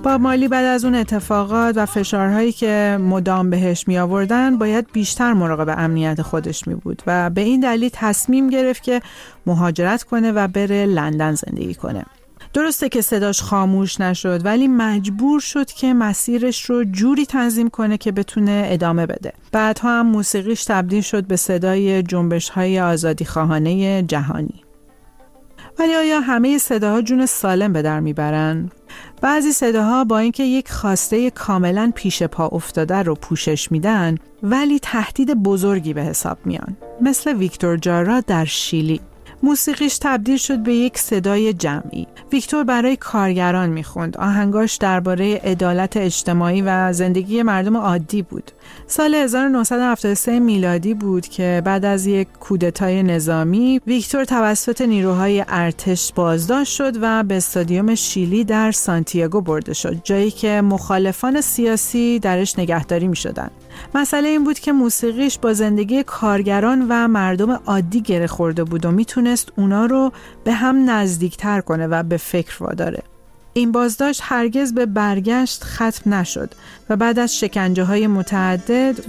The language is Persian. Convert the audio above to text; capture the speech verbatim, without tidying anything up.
باب مارلی بعد از اون اتفاقات و فشارهایی که مدام بهش می آوردن باید بیشتر مراقب امنیت خودش می بود و به این دلیل تصمیم گرفت که مهاجرت کنه و بره لندن زندگی کنه. درسته که صداش خاموش نشد ولی مجبور شد که مسیرش رو جوری تنظیم کنه که بتونه ادامه بده. بعدها هم موسیقیش تبدیل شد به صدای جنبش‌های آزادیخواهانه جهانی. ولی آیا همه صداها جون سالم به در میبرن؟ بعضی صداها با اینکه یک خواسته کاملا پیش پا افتاده رو پوشش میدن ولی تهدید بزرگی به حساب میان. مثل ویکتور جارا در شیلی. موسیقیش تبدیل شد به یک صدای جمعی. ویکتور برای کارگران میخوند. آهنگاش درباره عدالت اجتماعی و زندگی مردم عادی بود. سال هزار و نهصد و هفتاد و سه میلادی بود که بعد از یک کودتای نظامی ویکتور توسط نیروهای ارتش بازداشت شد و به استادیوم شیلی در سانتیاگو برده شد، جایی که مخالفان سیاسی درش نگهداری میشدن. مسئله این بود که موسیقیش با زندگی کارگران و مردم عادی گره خورده بود و میتونست اونا رو به هم نزدیکتر کنه و به فکر واداره. این بازداشت هرگز به برگشت ختم نشد و بعد از شکنجه‌های متعدد